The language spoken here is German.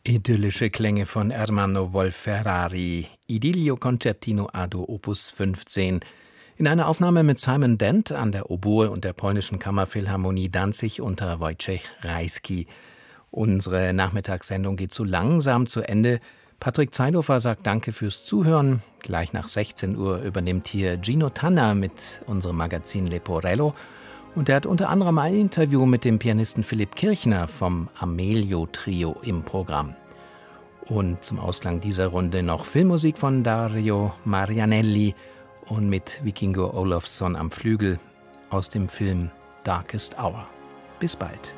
Idyllische Klänge von Ermanno Wolf-Ferrari, Idillio Concertino A-Dur Opus 15, in einer Aufnahme mit Simon Dent an der Oboe und der Polnischen Kammerphilharmonie Danzig unter Wojciech Rajski. Unsere Nachmittagssendung geht so langsam zu Ende. Patrick Zeidhofer sagt Danke fürs Zuhören. Gleich nach 16 Uhr übernimmt hier Gino Tanner mit unserem Magazin Leporello. Und er hat unter anderem ein Interview mit dem Pianisten Philipp Kirchner vom Amelio-Trio im Programm. Und zum Ausklang dieser Runde noch Filmmusik von Dario Marianelli und mit Vikingur Olofsson am Flügel aus dem Film Darkest Hour. Bis bald.